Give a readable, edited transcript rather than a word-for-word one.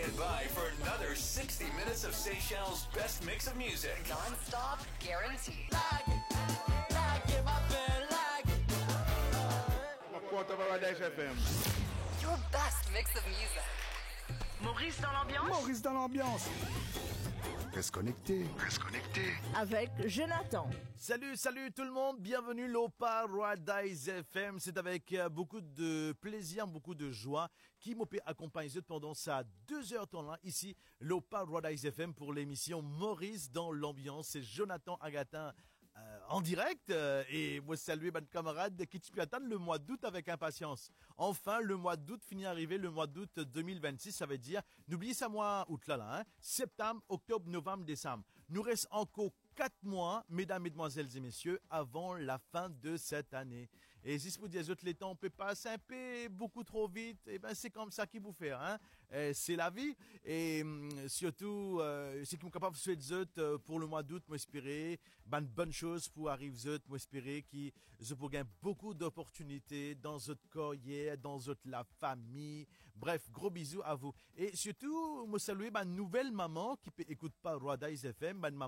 Stand by for another 60 minutes of Seychelles' best mix of music. Non-stop guaranteed. Paradise FM. Your best mix of music. Maurice dans l'ambiance. Maurice dans l'ambiance. Reste connecté. Avec Jonathan. Salut tout le monde, bienvenue au Paradise FM. C'est avec beaucoup de plaisir, beaucoup de joie qui m'a accompagné pendant ça 2 heures temps là ici au Paradise FM pour l'émission Maurice dans l'ambiance. C'est Jonathan Agatin en direct et moi saluer mes camarades qui tu attendre le mois d'août avec impatience. Enfin le mois d'août finit arriver, le mois d'août 2026, ça veut dire n'oubliez ça mois août là, septembre, octobre, novembre, décembre. Nous reste encore 4 mois, mesdames, mesdemoiselles et messieurs, avant la fin de cette année. Et si vous dites les temps peut passer un peu beaucoup trop vite, et ben c'est comme ça qu'il vous fait, c'est la vie. Et surtout, c'est qu'ils sont capables de souhaiter pour le mois d'août, m'espérer, bonne chose pour arriver, m'espérer qui pour gagner beaucoup d'opportunités dans votre carrière, dans votre la famille. Bref, gros bisous à vous. Et surtout, me saluer ma nouvelle maman qui peut écouter pas Paradise FM, maman